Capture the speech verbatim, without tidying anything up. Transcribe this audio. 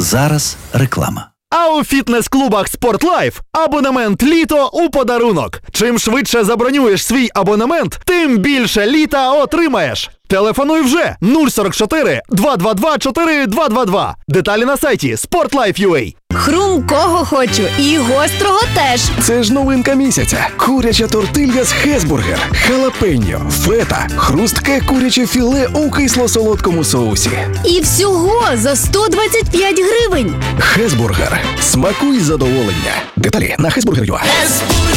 Зараз реклама. А у фітнес-клубах «Спортлайф» абонемент «Літо» у подарунок. Чим швидше забронюєш свій абонемент, тим більше літа отримаєш. Телефонуй вже нуль сорок чотири два два два чотири два два два. Деталі на сайті спортлайф крапка ю а. Хрумкого хочу і гострого теж. Це ж новинка місяця. Куряча тортилья з Хесбургер, халапеньо, фета, хрустке куряче філе у кисло-солодкому соусі. І всього за сто двадцять п'ять гривень. Хесбургер. Смакуй задоволення. Деталі на хесбургер крапка ю а.